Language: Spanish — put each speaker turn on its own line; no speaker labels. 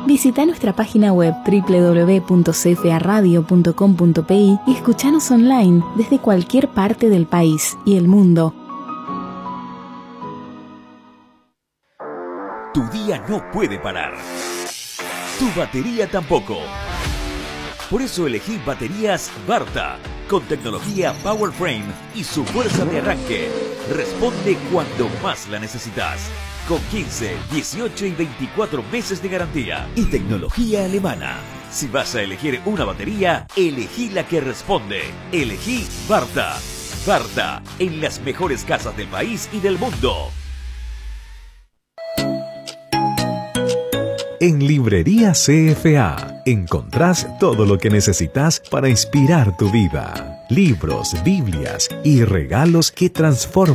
Visita nuestra página web www.cfaradio.com.pi y escuchanos online desde cualquier parte del país y el mundo.
Tu día no puede parar. Tu batería tampoco. Por eso elegí baterías Varta, con tecnología PowerFrame y su fuerza de arranque. Responde cuando más la necesitas. Con 15, 18 y 24 meses de garantía. Y tecnología alemana. Si vas a elegir una batería, elegí la que responde. Elegí Varta. Varta, en las mejores casas del país y del mundo.
En Librería CFA encontrás todo lo que necesitas para inspirar tu vida. Libros, Biblias y regalos que transforman